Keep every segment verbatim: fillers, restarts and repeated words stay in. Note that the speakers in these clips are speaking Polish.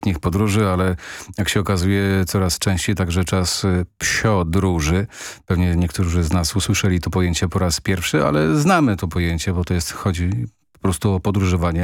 letnich podróży, ale jak się okazuje coraz częściej także czas psiodróży. Pewnie niektórzy z nas usłyszeli to pojęcie po raz pierwszy, ale znamy to pojęcie, bo to jest, chodzi po prostu o podróżowanie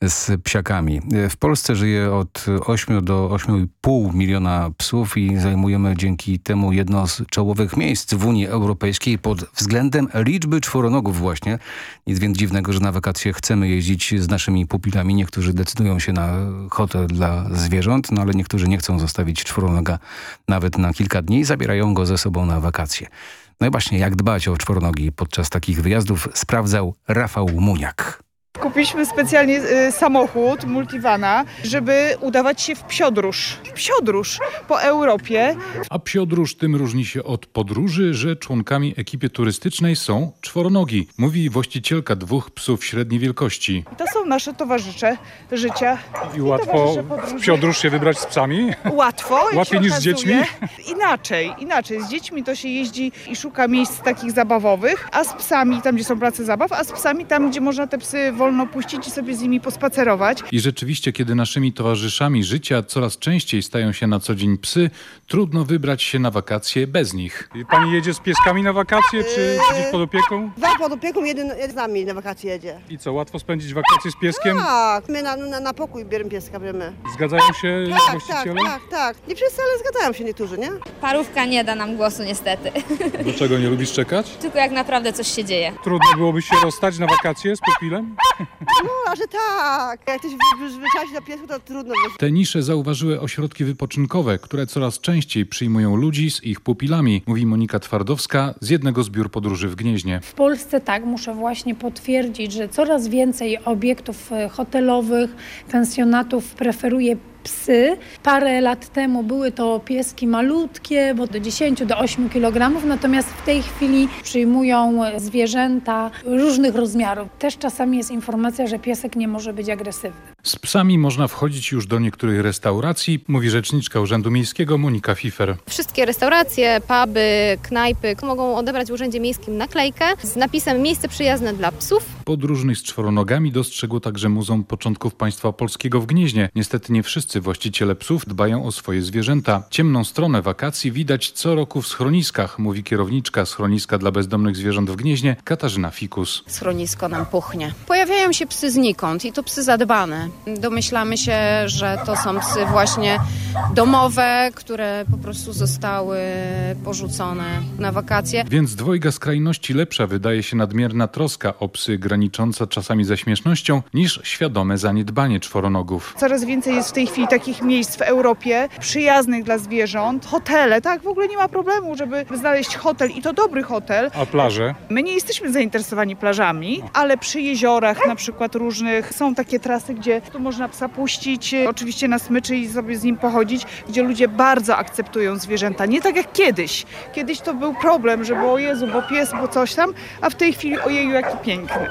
z psiakami. W Polsce żyje od ośmiu do ośmiu i pół miliona psów i zajmujemy dzięki temu jedno z czołowych miejsc w Unii Europejskiej pod względem liczby czworonogów właśnie. Nic więc dziwnego, że na wakacje chcemy jeździć z naszymi pupilami. Niektórzy decydują się na hotel dla zwierząt, no ale niektórzy nie chcą zostawić czworonoga nawet na kilka dni i zabierają go ze sobą na wakacje. No i właśnie jak dbać o czworonogi podczas takich wyjazdów sprawdzał Rafał Muniak. Kupiliśmy specjalnie y, samochód, multivana, żeby udawać się w psiodróż. W psiodróż po Europie. A psiodróż tym różni się od podróży, że członkami ekipy turystycznej są czworonogi, mówi właścicielka dwóch psów średniej wielkości. To są nasze towarzysze życia. I łatwo w psiodróż się wybrać z psami? Łatwo. Łatwiej niż z dziećmi? Inaczej, inaczej. Z dziećmi to się jeździ i szuka miejsc takich zabawowych, a z psami, tam gdzie są place zabaw, a z psami tam, gdzie można te psy wolno puścić i sobie z nimi pospacerować. I rzeczywiście, kiedy naszymi towarzyszami życia coraz częściej stają się na co dzień psy, trudno wybrać się na wakacje bez nich. I pani jedzie z pieskami na wakacje, czy gdzieś pod opieką? Dwa pod opieką, jeden z nami na wakacje jedzie. I co, łatwo spędzić wakacje z pieskiem? Tak, my na, na, na pokój bierzemy pieska, bierzemy. Zgadzają się Tak, tak, właściciele? tak, tak. Nie wszyscy, ale zgadzają się niektórzy, nie? Parówka nie da nam głosu niestety. Dlaczego nie lubisz czekać? Tylko jak naprawdę coś się dzieje. Trudno byłoby się rozstać na wakacje z pupilem? No, a że tak. Jak ktoś zwyczaić na piesku, to trudno. Te nisze zauważyły ośrodki wypoczynkowe, które coraz częściej przyjmują ludzi z ich pupilami, mówi Monika Twardowska z jednego z biur podróży w Gnieźnie. W Polsce tak, muszę właśnie potwierdzić, że coraz więcej obiektów hotelowych, pensjonatów preferuje psy. Parę lat temu były to pieski malutkie, bo do dziesięciu do ośmiu kilogramów, natomiast w tej chwili przyjmują zwierzęta różnych rozmiarów. Też czasami jest informacja, że piesek nie może być agresywny. Z psami można wchodzić już do niektórych restauracji, mówi rzeczniczka Urzędu Miejskiego Monika Fifer. Wszystkie restauracje, puby, knajpy mogą odebrać w Urzędzie Miejskim naklejkę z napisem miejsce przyjazne dla psów. Podróżnych z czworonogami dostrzegło także Muzeum Początków Państwa Polskiego w Gnieźnie. Niestety nie wszyscy właściciele psów dbają o swoje zwierzęta. Ciemną stronę wakacji widać co roku w schroniskach, mówi kierowniczka schroniska dla bezdomnych zwierząt w Gnieźnie Katarzyna Fikus. Schronisko nam puchnie. Pojawiają się psy znikąd i to psy zadbane. Domyślamy się, że to są psy właśnie domowe, które po prostu zostały porzucone na wakacje. Więc dwojga skrajności lepsza wydaje się nadmierna troska o psy granicząca czasami ze śmiesznością niż świadome zaniedbanie czworonogów. Coraz więcej jest w tej chwili takich miejsc w Europie przyjaznych dla zwierząt. Hotele, tak? W ogóle nie ma problemu, żeby znaleźć hotel i to dobry hotel. A plaże? My nie jesteśmy zainteresowani plażami, ale przy jeziorach na przykład różnych są takie trasy, gdzie tu można psa puścić, oczywiście na smyczy i sobie z nim pochodzić, gdzie ludzie bardzo akceptują zwierzęta. Nie tak jak kiedyś. Kiedyś to był problem, że było o Jezu, bo pies, bo coś tam, a w tej chwili ojeju, jaki piękny.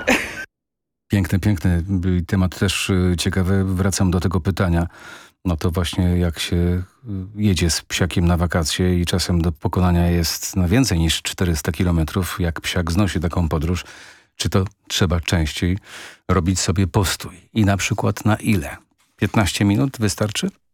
Piękny, piękny temat też ciekawy. Wracam do tego pytania. No to właśnie jak się jedzie z psiakiem na wakacje i czasem do pokonania jest na więcej niż czterysta kilometrów, jak psiak znosi taką podróż, czy to trzeba częściej robić sobie postój? I na przykład na ile? piętnaście minut wystarczy?